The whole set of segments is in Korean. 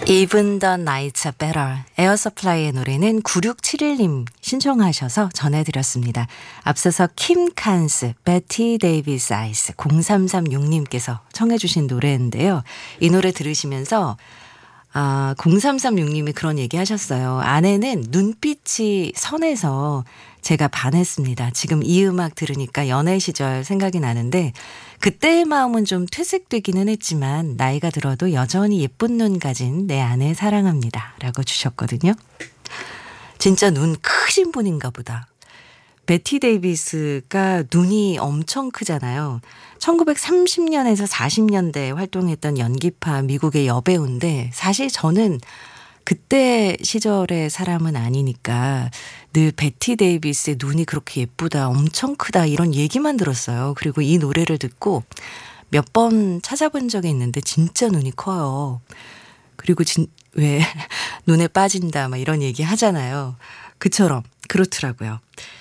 Even the nights are better. 에어서플라이의 노래는 9671님 신청하셔서 전해드렸습니다. 앞서서 킴 칸스, 베티 데이비스 아이스 0336님께서 청해 주신 노래인데요. 이 노래 들으시면서 0336님이 그런 얘기 하셨어요. 아내는 눈빛이 선해서 제가 반했습니다. 지금 이 음악 들으니까 연애 시절 생각이 나는데 그때의 마음은 좀 퇴색되기는 했지만 나이가 들어도 여전히 예쁜 눈 가진 내 아내 사랑합니다. 라고 주셨거든요. 진짜 눈 크신 분인가 보다. 베티 데이비스가 눈이 엄청 크잖아요. 1930년에서 40년대 활동했던 연기파 미국의 여배우인데 사실 저는 그때 시절의 사람은 아니니까 늘 베티 데이비스의 눈이 그렇게 예쁘다, 엄청 크다 이런 얘기만 들었어요. 그리고 이 노래를 듣고 몇 번 찾아본 적이 있는데 진짜 눈이 커요. 그리고 왜 눈에 빠진다 막 이런 얘기 하잖아요. 그처럼 그렇더라고요.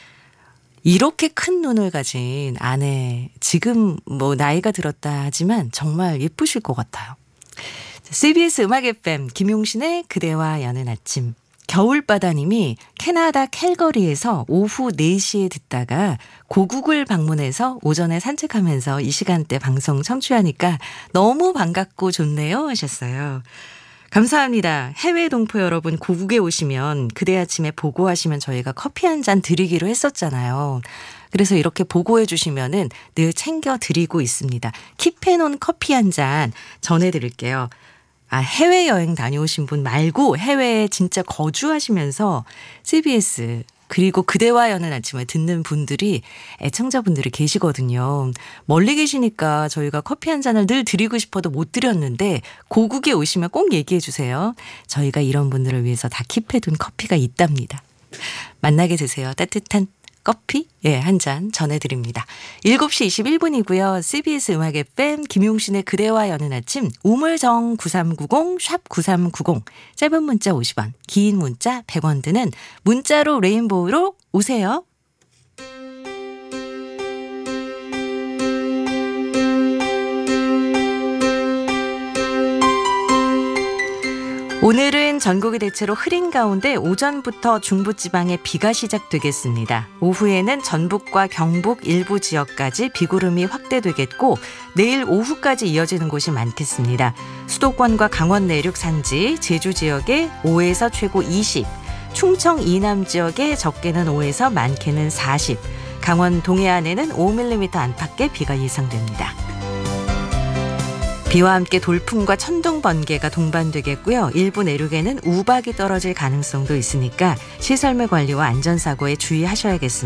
이렇게 큰 눈을 가진 아내, 지금 뭐 나이가 들었다 하지만 정말 예쁘실 것 같아요. CBS 음악 FM 김용신의 그대와 여는 아침. 겨울바다님이 캐나다 캘거리에서 오후 4시에 듣다가 고국을 방문해서 오전에 산책하면서 이 시간대 방송 청취하니까 너무 반갑고 좋네요 하셨어요. 감사합니다. 해외 동포 여러분, 고국에 오시면 그대 아침에 보고하시면 저희가 커피 한 잔 드리기로 했었잖아요. 그래서 이렇게 보고해 주시면은 늘 챙겨 드리고 있습니다. 킵해놓은 커피 한 잔 전해드릴게요. 해외여행 다녀오신 분 말고 해외에 진짜 거주하시면서 CBS 그리고 그대와 여는 아침을 듣는 분들이 애청자분들이 계시거든요. 멀리 계시니까 저희가 커피 한 잔을 늘 드리고 싶어도 못 드렸는데 고국에 오시면 꼭 얘기해 주세요. 저희가 이런 분들을 위해서 다 킵해둔 커피가 있답니다. 만나게 드세요. 따뜻한 커피 한 잔 전해드립니다. 7시 21분이고요. CBS 음악 FM 김용신의 그대와 여는 아침 우물정 9390 샵 9390 짧은 문자 50원 긴 문자 100원 드는 문자로 레인보우로 오세요. 오늘은 전국이 대체로 흐린 가운데 오전부터 중부지방에 비가 시작되겠습니다. 오후에는 전북과 경북 일부 지역까지 비구름이 확대되겠고 내일 오후까지 이어지는 곳이 많겠습니다. 수도권과 강원 내륙 산지, 제주 지역에 5에서 최고 20, 충청 이남 지역에 적게는 5에서 많게는 40, 강원 동해안에는 5mm 안팎의 비가 예상됩니다. 비와 함께 돌풍과 천둥 번개가 동반되겠고요. 일부 내륙에는 우박이 떨어질 가능성도 있으니까 시설물 관리와 안전사고에 주의하셔야겠습니다.